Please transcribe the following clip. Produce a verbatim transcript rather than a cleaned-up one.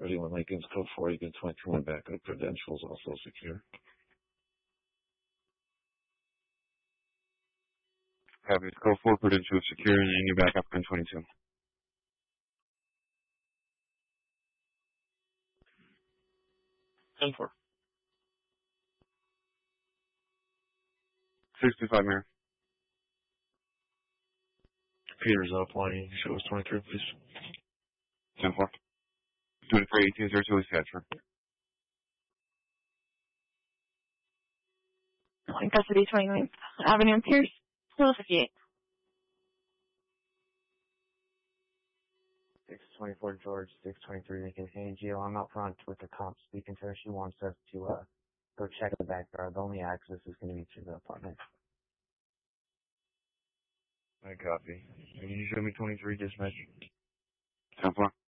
Ready when Lincoln's code four, you can twenty-two one backup credentials also secure. Copy. Code four credentials secure and your backup on twenty-two. ten four. sixty-five, Mayor. Peter's up line. Show us twenty-three, please. ten four. twenty-three eighteen zero two is transfer. In custody, twenty-ninth Avenue, Pierce, Hill fifty-eight. six twenty-four George, six twenty-three Lincoln. Hey, Gio, I'm out front with the cop speaking to her. She wants us to uh go check the backyard. The only access is going to be to the apartment. I copy. Can you show me twenty-three dispatch? ten four.